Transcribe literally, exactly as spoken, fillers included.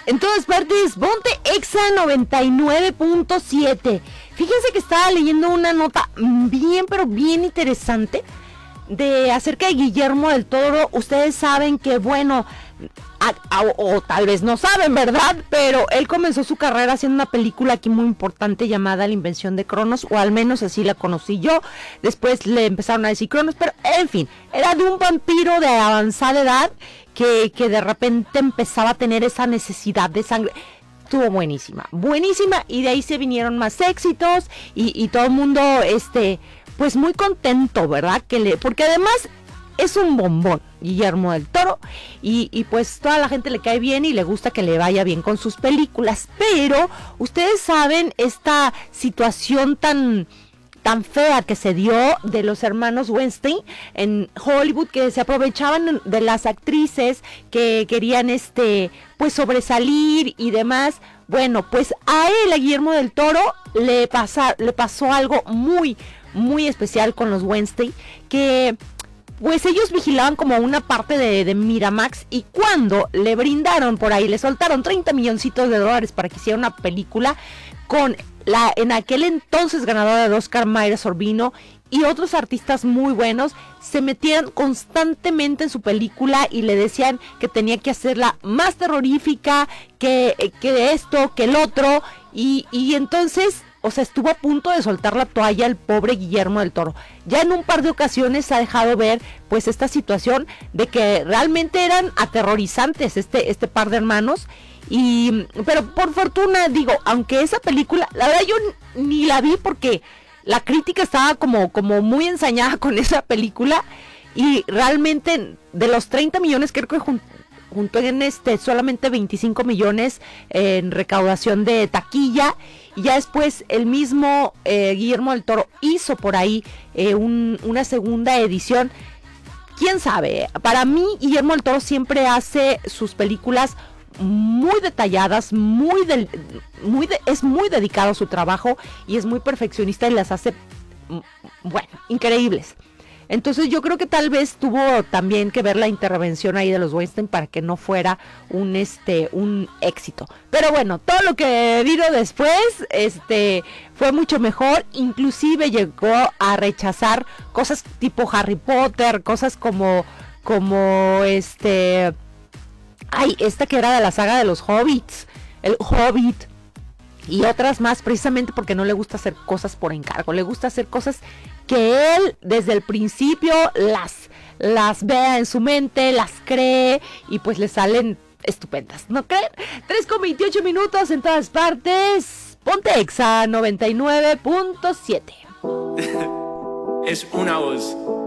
En todas partes, ponte Exa noventa y nueve punto siete. Fíjense que estaba leyendo una nota bien, pero bien interesante de acerca de Guillermo del Toro. Ustedes saben que, bueno, a, a, o tal vez no saben, ¿verdad? Pero él comenzó su carrera haciendo una película aquí muy importante llamada La Invención de Cronos, o al menos así la conocí yo. Después le empezaron a decir Cronos, pero en fin, era de un vampiro de avanzada edad que, que de repente empezaba a tener esa necesidad de sangre. Estuvo buenísima, buenísima, y de ahí se vinieron más éxitos y, y todo el mundo, este, pues muy contento, ¿verdad? Que le, porque además es un bombón, Guillermo del Toro, y, y pues toda la gente le cae bien y le gusta que le vaya bien con sus películas, pero ustedes saben esta situación tan... tan fea que se dio de los hermanos Weinstein en Hollywood, que se aprovechaban de las actrices que querían este pues sobresalir y demás. Bueno, pues a él, a Guillermo del Toro, le pasa, le pasó algo muy, muy especial con los Weinstein, que pues ellos vigilaban como una parte de, de Miramax, y cuando le brindaron por ahí, le soltaron treinta milloncitos de dólares para que hiciera una película con la en aquel entonces ganadora del Oscar Mayra Sorbino y otros artistas muy buenos, se metían constantemente en su película y le decían que tenía que hacerla más terrorífica, que, que esto, que el otro, y, y entonces, o sea, estuvo a punto de soltar la toalla el pobre Guillermo del Toro. Ya en un par de ocasiones se ha dejado ver pues esta situación de que realmente eran aterrorizantes este, este par de hermanos. Y pero por fortuna, digo, aunque esa película, la verdad yo ni la vi porque la crítica estaba como, como muy ensañada con esa película, y realmente de los treinta millones creo que jun, juntó en este solamente veinticinco millones en recaudación de taquilla, y ya después el mismo eh, Guillermo del Toro hizo por ahí eh, un, una segunda edición. Quién sabe, para mí Guillermo del Toro siempre hace sus películas muy detalladas, muy del, muy de, es muy dedicado a su trabajo y es muy perfeccionista y las hace, bueno, increíbles. Entonces yo creo que tal vez tuvo también que ver la intervención ahí de los Weinstein para que no fuera un este un éxito. Pero bueno, todo lo que vino después este fue mucho mejor, inclusive llegó a rechazar cosas tipo Harry Potter, cosas como como este ay, esta que era de la saga de los Hobbits, el Hobbit, y otras más, precisamente porque no le gusta hacer cosas por encargo, le gusta hacer cosas que él desde el principio las, las vea en su mente, las cree, y pues le salen estupendas, ¿no creen? tres con veintiocho minutos en todas partes, ponte Exa noventa y nueve punto siete. Es una voz.